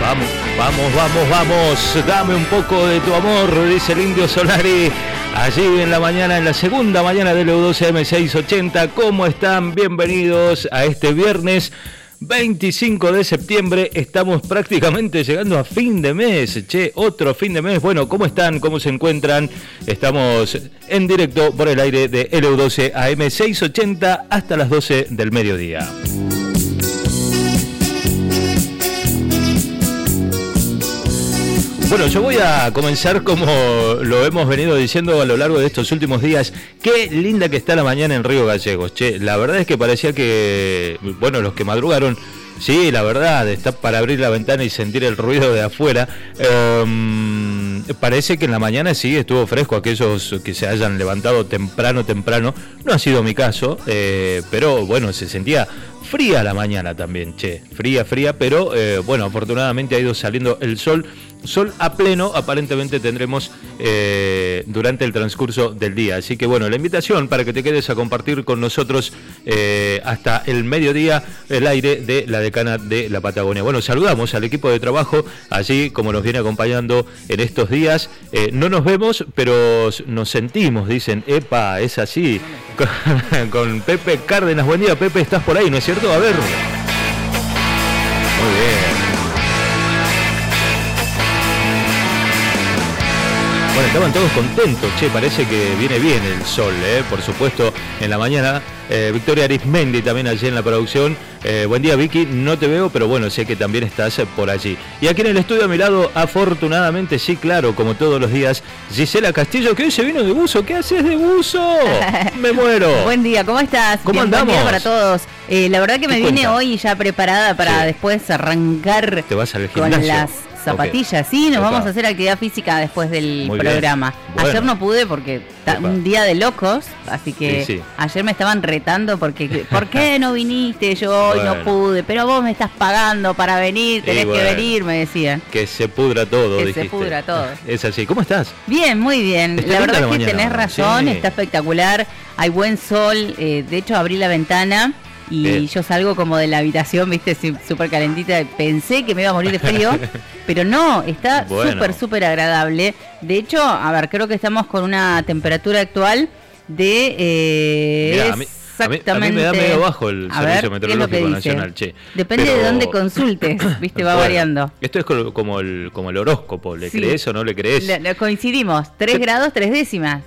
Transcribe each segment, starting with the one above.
Vamos, vamos, vamos, vamos, dame un poco de tu amor, dice el Indio Solari, allí en la mañana, en la segunda mañana del EU12 M680. ¿Cómo están? Bienvenidos a este viernes 25 de septiembre, estamos prácticamente llegando a fin de mes, otro fin de mes. Bueno, ¿cómo están? ¿Cómo se encuentran? Estamos en directo por el aire de EU12 AM680 hasta las 12 del mediodía. Bueno, yo voy a comenzar como lo hemos venido diciendo a lo largo de estos últimos días. Qué linda que está la mañana en Río Gallegos, la verdad es que parecía que, bueno, los que madrugaron, sí, la verdad, está para abrir la ventana y sentir el ruido de afuera. Parece que en la mañana sí estuvo fresco, aquellos que se hayan levantado temprano, no ha sido mi caso, pero bueno, se sentía fría la mañana también, fría, pero bueno, afortunadamente ha ido saliendo el sol a pleno, aparentemente tendremos durante el transcurso del día. Así que bueno, la invitación para que te quedes a compartir con nosotros hasta el mediodía el aire de la Decana de la Patagonia. Bueno, saludamos al equipo de trabajo, allí como nos viene acompañando en estos días. No nos vemos, pero nos sentimos, dicen, epa, es así, con Pepe Cárdenas. Buen día, Pepe, ¿estás por ahí, no es cierto? A ver. Muy bien. Bueno, estaban todos contentos, parece que viene bien el sol, por supuesto, en la mañana. Victoria Arismendi también allí en la producción. Buen día, Vicky, no te veo, pero bueno, sé que también estás por allí. Y aquí en el estudio a mi lado, afortunadamente, sí, claro, como todos los días, Gisela Castillo, que hoy se vino de buzo. ¿Qué haces de buzo? Me muero. Buen día, ¿cómo estás? ¿Cómo andamos? Buen día para todos. La verdad que me vine hoy ya preparada para después arrancar. ¿Te vas al gimnasio? Con las zapatillas, sí, nos vamos a hacer actividad física después del Muy programa. Bueno. Ayer no pude porque un día de locos, así que sí. Ayer me estaban retando porque ¿por qué no viniste? Yo hoy no pude, pero vos me estás pagando para venir, tenés que venir, me decían. Que se pudra todo, dijiste. Se pudra todo. Es así. ¿Cómo estás? Bien, muy bien. La verdad es que tenés razón, sí. Está espectacular, hay buen sol, de hecho abrí la ventana. Y yo salgo como de la habitación, viste, súper calentita. Pensé que me iba a morir de frío, pero no, está súper agradable. De hecho, a ver, creo que estamos con una temperatura actual de... Mirá, exactamente. A mí me da medio bajo el Servicio Meteorológico Nacional, Depende de dónde consultes, viste, va variando. Esto es como el horóscopo, ¿le crees o no le crees? Coincidimos, 3 grados, 3 décimas.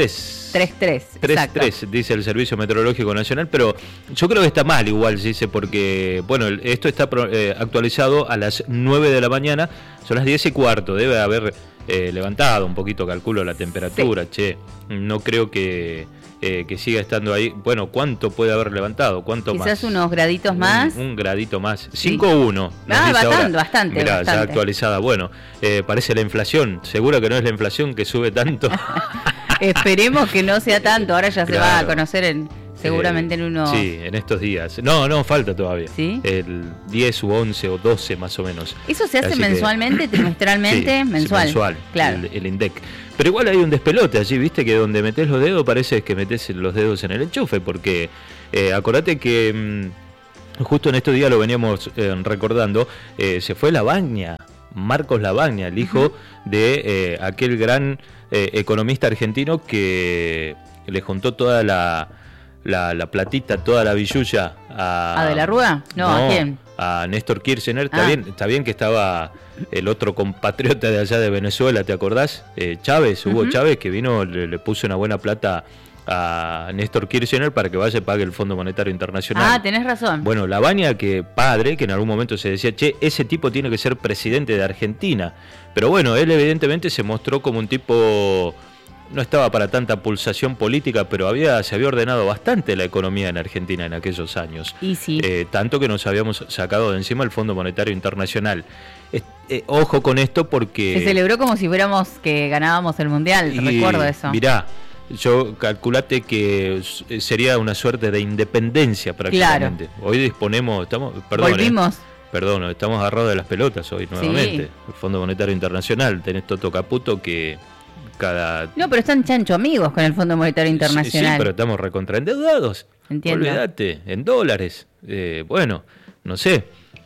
3.3, exacto. 3.3, dice el Servicio Meteorológico Nacional, pero yo creo que está mal igual, dice, porque, bueno, esto está actualizado a las 9 de la mañana, son las 10:15, debe haber levantado un poquito, calculo, la temperatura, no creo que siga estando ahí. Bueno, ¿cuánto puede haber levantado? ¿Cuánto Quizás más? Quizás unos graditos más. Un gradito más. 5.1. Bastante. Mirá, ya actualizada. Bueno, parece la inflación. Seguro que no es la inflación que sube tanto. Esperemos que no sea tanto. Ahora ya se va a conocer seguramente en unos... Sí, en estos días. No, falta todavía. ¿Sí? El 10 u 11 o 12 más o menos. ¿Eso se hace mensualmente, trimestralmente? Sí, mensual, claro. El INDEC. Pero igual hay un despelote allí, viste, que donde metés los dedos parece que metés los dedos en el enchufe, porque acordate que justo en estos días lo veníamos recordando, se fue Lavagna, Marcos Lavagna, el hijo de aquel gran economista argentino que le juntó toda la platita, toda la billulla a... ¿A De la Rúa? No, ¿a quién? A Néstor Kirchner. Está bien que estaba el otro compatriota de allá de Venezuela, ¿te acordás? Chávez, Hugo Chávez, que vino, le puso una buena plata a Néstor Kirchner para que vaya y pague el Fondo Monetario Internacional. Tenés razón. Bueno, Lavagna, que en algún momento se decía, ese tipo tiene que ser presidente de Argentina. Pero bueno, él evidentemente se mostró como un tipo... No estaba para tanta pulsación política, pero se había ordenado bastante la economía en Argentina en aquellos años. Y sí. Tanto que nos habíamos sacado de encima el Fondo Monetario Internacional. Ojo con esto porque... Se celebró como si fuéramos que ganábamos el Mundial, recuerdo eso. Mirá, yo calculate que sería una suerte de independencia prácticamente. Claro. Hoy disponemos... Volvimos. Perdón, estamos agarrados de las pelotas hoy nuevamente. Sí. El Fondo Monetario Internacional, tenés Toto Caputo que... No, pero están chancho amigos con el Fondo Monetario Internacional. Sí, pero estamos recontraendeudados. Entiendo. Olvídate, en dólares. Bueno, no sé.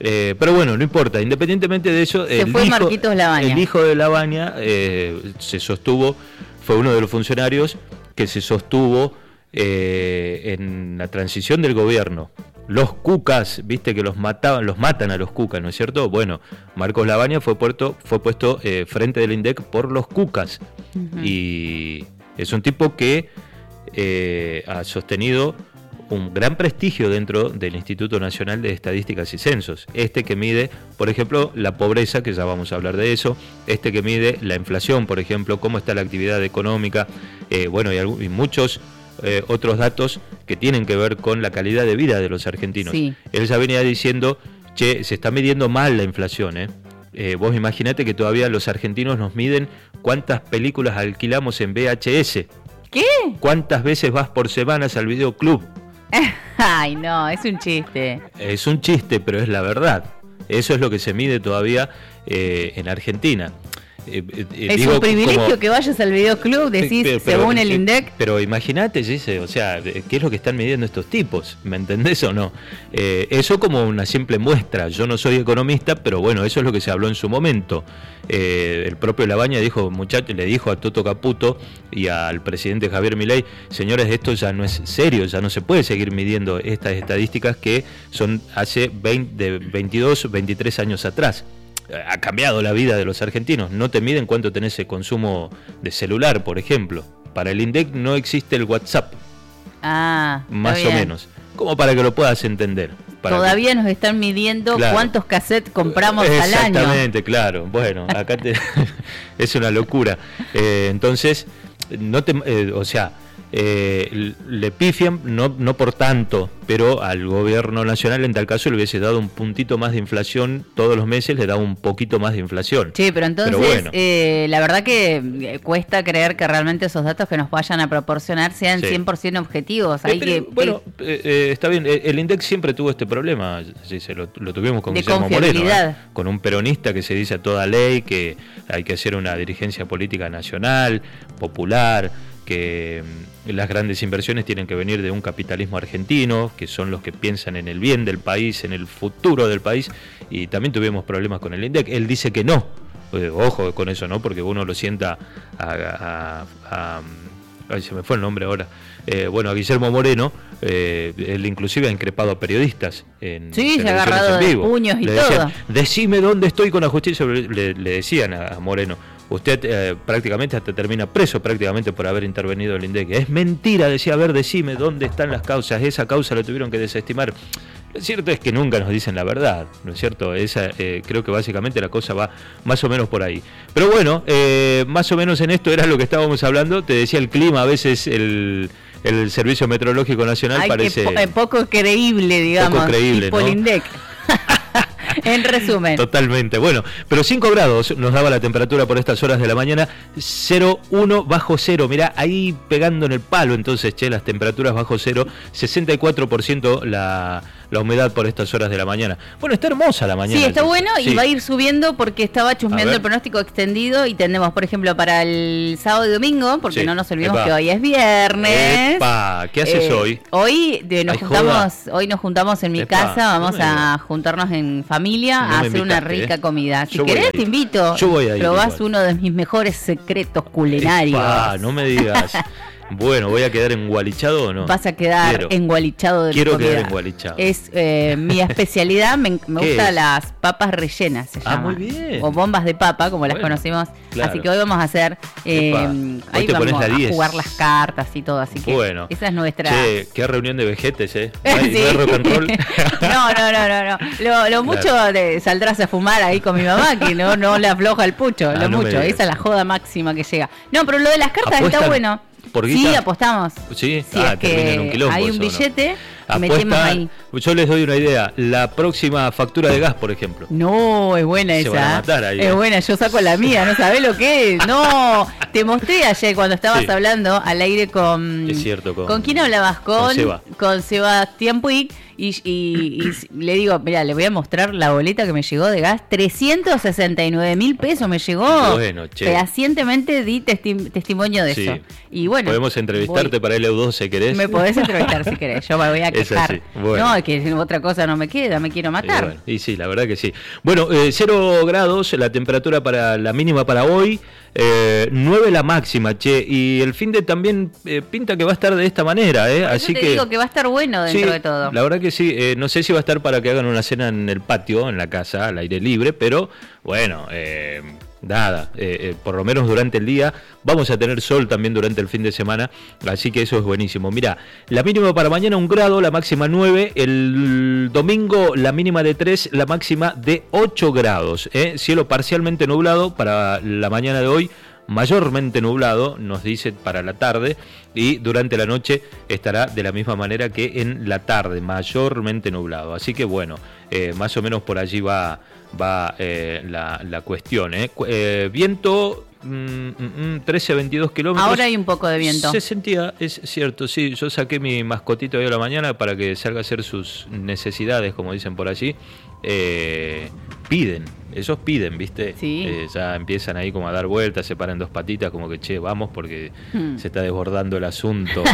Pero bueno, no importa, independientemente de eso, Marquitos Labaña. El hijo de Labaña se sostuvo, fue uno de los funcionarios que se sostuvo en la transición del gobierno. Los cucas, viste que los matan a los cucas, ¿no es cierto? Bueno, Marcos Labaña fue puesto frente del INDEC por los cucas. Uh-huh. Y es un tipo que ha sostenido un gran prestigio dentro del Instituto Nacional de Estadísticas y Censos. Que mide, por ejemplo, la pobreza, que ya vamos a hablar de eso, que mide la inflación, por ejemplo, cómo está la actividad económica, y muchos otros datos que tienen que ver con la calidad de vida de los argentinos. Sí. Él ya venía diciendo, se está midiendo mal la inflación, vos imaginate que todavía los argentinos nos miden cuántas películas alquilamos en VHS. ¿Qué? ¿Cuántas veces vas por semanas al videoclub? Ay, no, es un chiste. Es un chiste, pero es la verdad. Eso es lo que se mide todavía en Argentina. Es un privilegio que vayas al videoclub, decís, según el INDEC. Pero imagínate, Gise, o sea, ¿qué es lo que están midiendo estos tipos? ¿Me entendés o no? Eso como una simple muestra. Yo no soy economista, pero bueno, eso es lo que se habló en su momento. El propio Labaña le dijo a Toto Caputo y al presidente Javier Milei, señores, esto ya no es serio, ya no se puede seguir midiendo estas estadísticas que son hace 22, 23 años atrás. Ha cambiado la vida de los argentinos. No te miden cuánto tenés de consumo de celular, por ejemplo. Para el INDEC no existe el WhatsApp. Más o menos. Como para que lo puedas entender. Todavía nos están midiendo cuántos cassettes compramos al año. Exactamente, claro. Bueno, acá es una locura. Entonces, le pifian, no por tanto, pero al gobierno nacional en tal caso le hubiese dado un puntito más de inflación todos los meses, le da un poquito más de inflación. Sí, pero entonces bueno. La verdad que cuesta creer que realmente esos datos que nos vayan a proporcionar sean 100% objetivos. Está bien, el INDEC siempre tuvo este problema, lo tuvimos con Guillermo Moreno, con un peronista que se dice a toda ley que hay que hacer una dirigencia política nacional, popular, que las grandes inversiones tienen que venir de un capitalismo argentino, que son los que piensan en el bien del país, en el futuro del país, y también tuvimos problemas con el INDEC. Él dice que no, ojo con eso, ¿no? Porque uno lo sienta ay, se me fue el nombre ahora, a Guillermo Moreno, él inclusive ha increpado a periodistas en se ha agarrado de puños y todo. Decime dónde estoy con la justicia, le decían a Moreno, usted prácticamente hasta termina preso prácticamente por haber intervenido el INDEC. Es mentira, decía, a ver, decime dónde están las causas, esa causa la tuvieron que desestimar. Lo cierto es que nunca nos dicen la verdad, ¿no es cierto? Creo que básicamente la cosa va más o menos por ahí. Pero bueno, más o menos en esto era lo que estábamos hablando. Te decía, el clima, a veces el Servicio Meteorológico Nacional parece poco creíble, digamos, poco creíble, tipo ¿no? El INDEC. En resumen. Totalmente. Bueno, pero 5 grados nos daba la temperatura por estas horas de la mañana, 0,1 bajo cero. Mirá, ahí pegando en el palo entonces, las temperaturas bajo cero, 64% la humedad por estas horas de la mañana. Bueno, está hermosa la mañana. Sí, está bueno y va a ir subiendo porque estaba chusmeando el pronóstico extendido y tenemos, por ejemplo, para el sábado y domingo, porque no nos olvidemos que hoy es viernes. ¿Qué haces hoy? Hoy nos juntamos en mi casa, vamos a juntarnos en familia a hacer una rica comida. Si querés te invito. Yo voy a ir. Probás uno de mis mejores secretos culinarios. No me digas. Bueno, ¿voy a quedar engualichado o no? Vas a quedar engualichado de Quiero comida. quedar engualichado. Es mi especialidad, me gustan las papas rellenas, se llama. Muy bien. O bombas de papa, como las conocimos. Claro. Así que hoy vamos a hacer, ahí vamos a jugar las cartas y todo, así que esa es nuestra... qué reunión de vejetes, ¿No hay rock and roll? No. Lo mucho saldrás a fumar ahí con mi mamá, que no le afloja el pucho, esa es la joda máxima que llega. No, pero lo de las cartas está bueno. Sí, apostamos. Sí, es que un quilombo, hay un billete, metemos ahí. Yo les doy una idea. La próxima factura de gas, por ejemplo. No, es buena esa. Se van a matar ahí. Es buena, yo saco la mía, ¿no sabés lo que es? No, te mostré ayer cuando estabas hablando al aire con... Es cierto, ¿Con quién hablabas? Con Sebastián Puig. Y le digo, mira, le voy a mostrar la boleta que me llegó de gas, 369.000 pesos me llegó. Bueno, che. Fehacientemente di testimonio de eso. Y bueno, podemos entrevistarte para el EU2 si querés. Me podés entrevistar si querés, yo me voy a quejar. Bueno. No, es que otra cosa no me queda, me quiero matar. Y sí, la verdad que sí. Bueno, 0 grados la temperatura para la mínima para hoy. 9 la máxima, che, y el fin de también pinta que va a estar de esta manera, así que digo que va a estar bueno dentro de todo. La verdad que sí, no sé si va a estar para que hagan una cena en el patio, en la casa, al aire libre, pero bueno, nada, por lo menos durante el día vamos a tener sol también durante el fin de semana, así que eso es buenísimo. Mirá, la mínima para mañana 1 grado, la máxima 9, el domingo la mínima de 3, la máxima de 8 grados, cielo parcialmente nublado para la mañana de hoy, mayormente nublado, nos dice para la tarde, y durante la noche estará de la misma manera que en la tarde, mayormente nublado, así que bueno, más o menos por allí va la cuestión. Viento 13-22 kilómetros. Ahora hay un poco de viento. Se sentía, es cierto, sí, yo saqué mi mascotito hoy a la mañana para que salga a hacer sus necesidades, como dicen por allí. Ellos piden, ¿viste? Sí. Ya empiezan ahí como a dar vueltas, se paran 2 patitas, como que, che, vamos porque se está desbordando el asunto.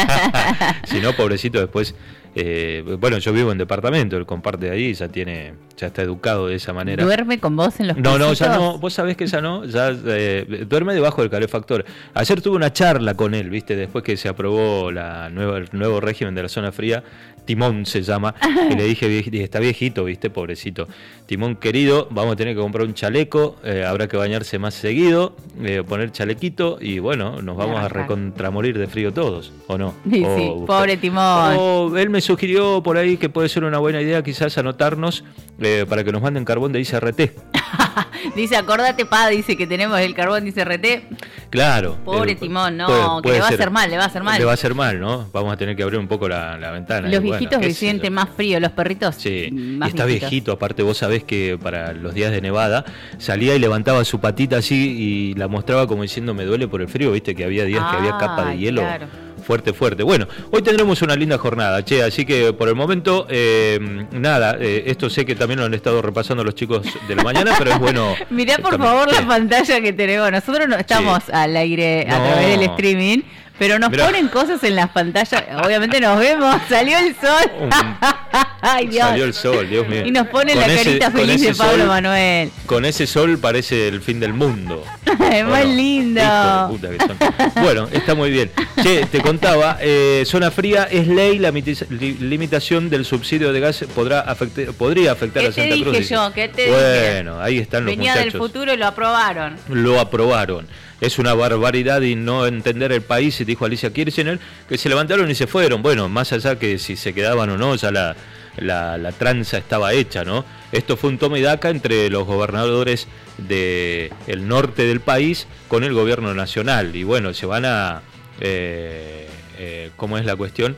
Si no, pobrecito, después... bueno, yo vivo en departamento, él comparte ahí, ya está educado de esa manera. ¿Duerme con vos en los No, ya no, vos sabés que ya no, ya duerme debajo del calefactor. Ayer tuve una charla con él, ¿viste? Después que se aprobó el nuevo régimen de la zona fría, Timón se llama, y le dije, está viejito, ¿viste? Pobrecito. Timón querido, vamos a tener que comprar un chaleco, habrá que bañarse más seguido, poner chalequito, y bueno, nos vamos a recontramorir de frío todos, ¿o no? Sí, pobre Timón. Él me sugirió por ahí que puede ser una buena idea quizás anotarnos para que nos manden carbón de ICRT. Dice, acordate, dice que tenemos el carbón de ICRT. Claro. Pobre Timón, no, que le va a hacer mal. Le va a hacer mal, ¿no? Vamos a tener que abrir un poco la ventana. Los viejitos que sienten más frío, los perritos. Sí, más y está viejitos. Viejito, aparte vos sabés que para los días de nevada salía y levantaba su patita así y la mostraba como diciendo me duele por el frío, viste que había días que había capa de hielo. Claro. Fuerte. Bueno, hoy tendremos una linda jornada, che, así que por el momento, nada, esto sé que también lo han estado repasando los chicos de la mañana, pero es bueno. Mirá por favor la pantalla que tenemos, nosotros no estamos al aire a través del streaming, pero nos ponen cosas en las pantallas, obviamente nos vemos, salió el sol. Ay, Dios. Salió el sol, Dios mío. Y nos pone la carita feliz de Pablo Manuel. Con ese sol parece el fin del mundo. Es más lindo. Hijo de puta que son. Bueno, está muy bien. Che, te contaba, zona fría es ley, la limitación del subsidio de gas podría afectar a Santa Cruz. ¿Qué te dije? Bueno, ahí están los muchachos. Venía del futuro y lo aprobaron. Lo aprobaron. Es una barbaridad y no entender el país, dijo Alicia Kirchner, que se levantaron y se fueron. Bueno, más allá que si se quedaban o no, ya la tranza estaba hecha, ¿no? Esto fue un toma y daca entre los gobernadores del norte del país con el gobierno nacional. Y bueno, se van a... ¿cómo es la cuestión?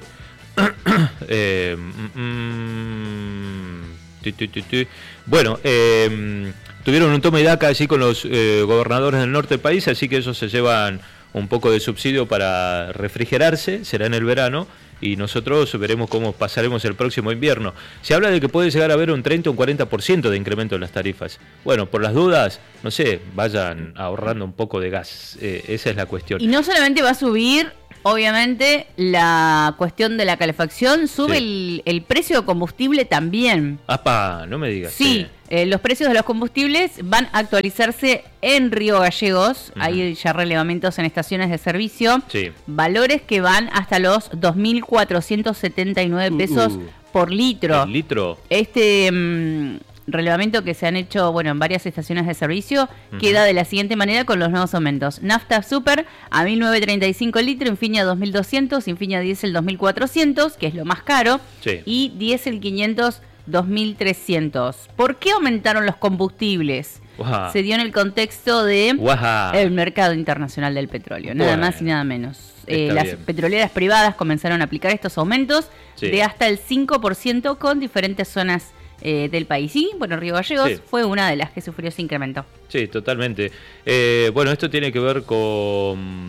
Bueno, tuvieron un toma y daca así con los gobernadores del norte del país, así que ellos se llevan un poco de subsidio para refrigerarse, será en el verano, y nosotros veremos cómo pasaremos el próximo invierno. Se habla de que puede llegar a haber un 30 o un 40% de incremento en las tarifas. Bueno, por las dudas, no sé, vayan ahorrando un poco de gas, esa es la cuestión. Y no solamente va a subir, obviamente, la cuestión de la calefacción, sube el precio de combustible también. ¡Apa! No me digas. Sí. Los precios de los combustibles van a actualizarse en Río Gallegos. Hay ya relevamientos en estaciones de servicio. Sí. Valores que van hasta los 2.479 pesos por litro. ¿El litro? Relevamiento que se han hecho en varias estaciones de servicio queda de la siguiente manera con los nuevos aumentos. Nafta Super a 1.935 el litro, Infinia 2.200, Infinia Diesel 2.400, que es lo más caro, y Diesel 500 2.300. ¿Por qué aumentaron los combustibles? Se dio en el contexto de el mercado internacional del petróleo, nada más y nada menos. Las petroleras privadas comenzaron a aplicar estos aumentos de hasta el 5% con diferentes zonas del país. Y Río Gallegos fue una de las que sufrió ese incremento. Sí, totalmente. Bueno, esto tiene que ver con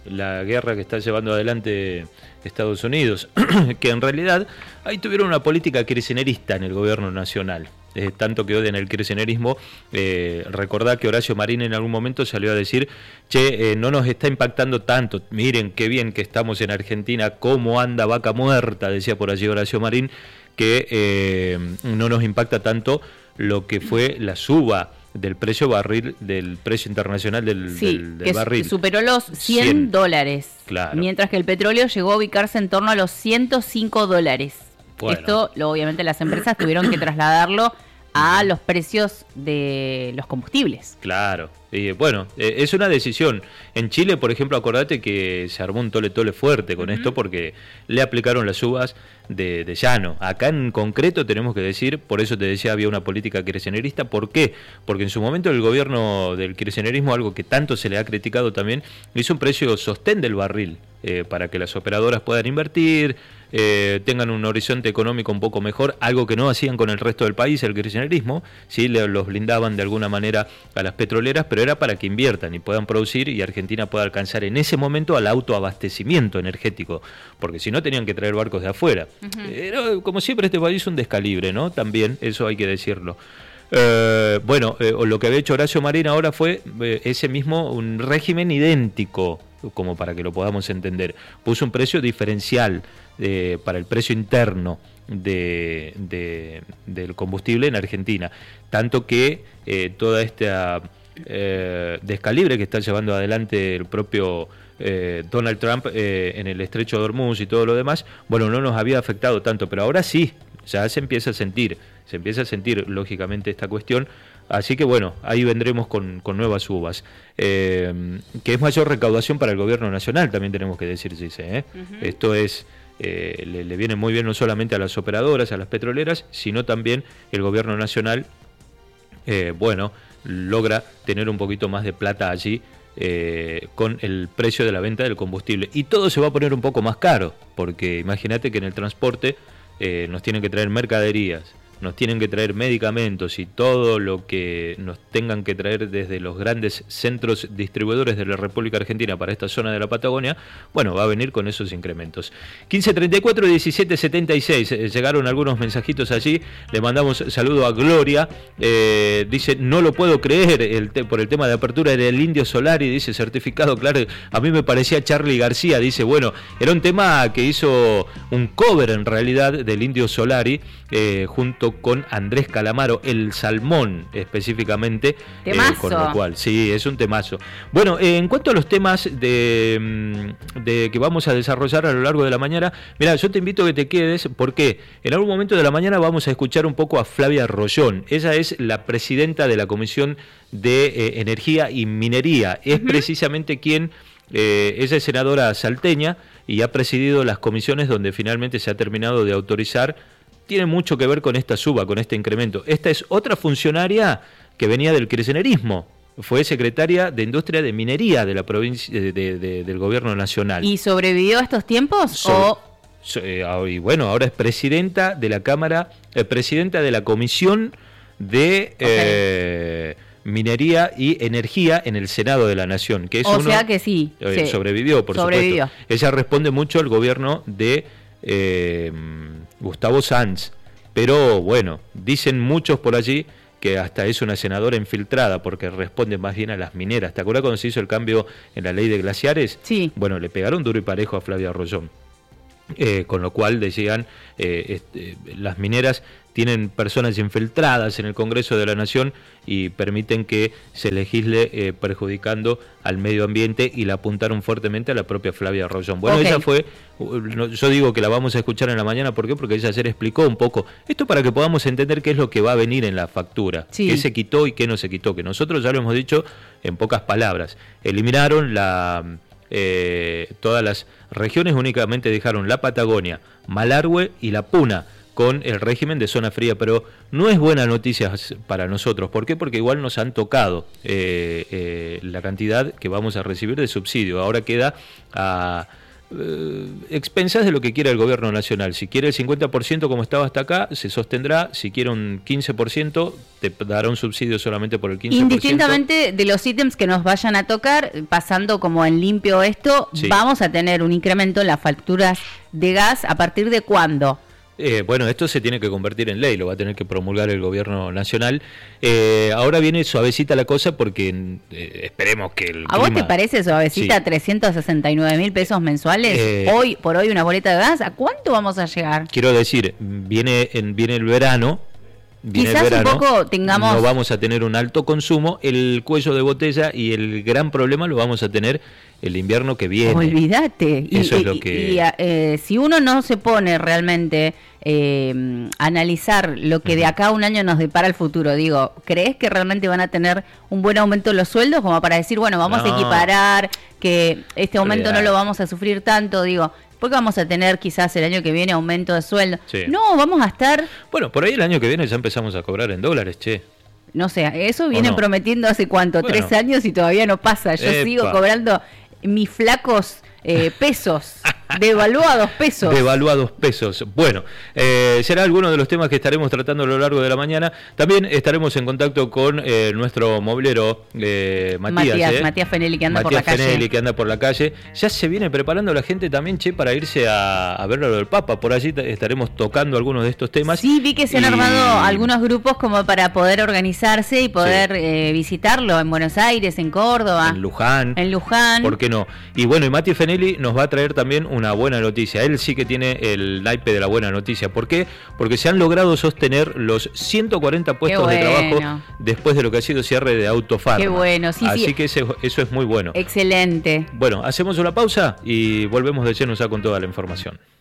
la guerra que está llevando adelante Estados Unidos, que en realidad ahí tuvieron una política kirchnerista en el gobierno nacional. Tanto que odian el kirchnerismo. Recordá que Horacio Marín en algún momento salió a decir, no nos está impactando tanto, miren qué bien que estamos en Argentina, cómo anda vaca muerta, decía por allí Horacio Marín, que no nos impacta tanto lo que fue la suba del precio barril, del precio internacional del barril. Sí, superó los $100, claro. Mientras que el petróleo llegó a ubicarse en torno a los $105. Bueno. Esto, obviamente, las empresas tuvieron que trasladarlo a los precios de los combustibles. Claro. Bueno, es una decisión. En Chile, por ejemplo, acordate que se armó un tole-tole fuerte con esto porque le aplicaron las uvas de llano. Acá en concreto tenemos que decir, por eso te decía, había una política kirchnerista. ¿Por qué? Porque en su momento el gobierno del kirchnerismo, algo que tanto se le ha criticado también, hizo un precio sostén del barril para que las operadoras puedan invertir, tengan un horizonte económico un poco mejor, algo que no hacían con el resto del país, el kirchnerismo, ¿sí? Los blindaban de alguna manera a las petroleras, pero era para que inviertan y puedan producir y Argentina pueda alcanzar en ese momento al autoabastecimiento energético, porque si no tenían que traer barcos de afuera. Era, como siempre, este país un descalibre, ¿no? También, eso hay que decirlo. Lo que había hecho Horacio Marín ahora fue ese mismo, un régimen idéntico, como para que lo podamos entender. Puso un precio diferencial para el precio interno del combustible en Argentina, tanto que toda esta descalibre que está llevando adelante el propio Donald Trump en el estrecho de Hormuz y todo lo demás, bueno, no nos había afectado tanto, pero ahora sí, ya se empieza a sentir lógicamente esta cuestión. Así que bueno, ahí vendremos con nuevas uvas. Que es mayor recaudación para el gobierno nacional, también tenemos que decir, dice. Esto es, le viene muy bien no solamente a las operadoras, a las petroleras, sino también el gobierno nacional, logra tener un poquito más de plata allí con el precio de la venta del combustible. Y todo se va a poner un poco más caro, porque imagínate que en el transporte nos tienen que traer mercaderías, nos tienen que traer medicamentos y todo lo que nos tengan que traer desde los grandes centros distribuidores de la República Argentina para esta zona de la Patagonia, bueno, va a venir con esos incrementos. 1534 1776, llegaron algunos mensajitos allí, le mandamos saludo a Gloria, dice, no lo puedo creer, por el tema de apertura del Indio Solari, dice, certificado, claro, a mí me parecía Charly García, dice, bueno, era un tema que hizo un cover en realidad del Indio Solari, junto con Andrés Calamaro, el Salmón específicamente, con lo cual, sí, es un temazo. Bueno, en cuanto a los temas de que vamos a desarrollar a lo largo de la mañana, mira, yo te invito a que te quedes, porque en algún momento de la mañana vamos a escuchar un poco a Flavia Rollón. Ella es la presidenta de la Comisión de Energía y Minería, es precisamente quien, ella es senadora salteña y ha presidido las comisiones donde finalmente se ha terminado de autorizar. Tiene mucho que ver con esta suba, con este incremento. Esta es otra funcionaria que venía del kirchnerismo. Fue secretaria de Industria de Minería de la provincia del Gobierno Nacional. ¿Y sobrevivió a estos tiempos? Y bueno, ahora es presidenta de la Cámara, presidenta de la Comisión de Minería y Energía en el Senado de la Nación. Que es sea que sí. Sobrevivió, por supuesto. Ella responde mucho al gobierno de Gustavo Sanz, pero bueno, dicen muchos por allí que hasta es una senadora infiltrada porque responde más bien a las mineras. ¿Te acuerdas cuando se hizo el cambio en la ley de glaciares? Sí. Bueno, le pegaron duro y parejo a Flavia Rollón, con lo cual decían, las mineras tienen personas infiltradas en el Congreso de la Nación y permiten que se legisle perjudicando al medio ambiente, y la apuntaron fuertemente a la propia Flavia Rollón. Bueno, ella fue, yo digo que la vamos a escuchar en la mañana, ¿por qué? Porque ella ayer explicó un poco esto para que podamos entender qué es lo que va a venir en la factura, qué se quitó y qué no se quitó, que nosotros ya lo hemos dicho en pocas palabras. Eliminaron todas las regiones, únicamente dejaron la Patagonia, Malargüe y la Puna con el régimen de zona fría, pero no es buena noticia para nosotros. ¿Por qué? Porque igual nos han tocado la cantidad que vamos a recibir de subsidio. Ahora queda a expensas de lo que quiera el gobierno nacional. Si quiere el 50% como estaba hasta acá, se sostendrá. Si quiere un 15%, te dará un subsidio solamente por el 15%. Indistintamente de los ítems que nos vayan a tocar, pasando como en limpio esto, sí, vamos a tener un incremento en las facturas de gas. ¿A partir de cuándo? Bueno, esto se tiene que convertir en ley, lo va a tener que promulgar el gobierno nacional. Ahora viene suavecita la cosa porque esperemos que el ¿A vos te parece suavecita? Sí. 369.000 pesos mensuales, hoy por hoy una boleta de gas, ¿a cuánto vamos a llegar? Quiero decir, viene el verano. Quizás el verano, un poco tengamos... No vamos a tener un alto consumo, el cuello de botella y el gran problema lo vamos a tener el invierno que viene. Olvídate. Eso es lo que... si uno no se pone realmente a analizar lo que de acá a un año nos depara el futuro, digo, ¿crees que realmente van a tener un buen aumento en los sueldos como para decir, bueno, vamos a equiparar, que este aumento no lo vamos a sufrir tanto, digo... Porque vamos a tener quizás el año que viene aumento de sueldo. Sí. No, vamos a estar... Bueno, por ahí el año que viene ya empezamos a cobrar en dólares, che. No sé, eso vienen prometiendo hace cuánto, 3 años y todavía no pasa. Yo sigo cobrando mis flacos pesos, devaluados pesos. Devaluados pesos. Bueno, será alguno de los temas que estaremos tratando a lo largo de la mañana. También estaremos en contacto con nuestro moblero Matías Fenelli, que anda por la calle. Matías Fenelli, que anda por la calle. Ya se viene preparando la gente también, che, para irse a ver lo del Papa. Por allí estaremos tocando algunos de estos temas. Sí, vi que se han armado algunos grupos como para poder organizarse y poder visitarlo en Buenos Aires, en Córdoba. En Luján. ¿Por qué no? Y bueno, y Matías Fenelli nos va a traer también una buena noticia. Él sí que tiene el naipe de la buena noticia. ¿Por qué? Porque se han logrado sostener los 140 puestos de trabajo después de lo que ha sido cierre de Autofarma. Qué bueno, sí, así que eso es muy bueno. Excelente. Bueno, hacemos una pausa y volvemos de lleno ya con toda la información.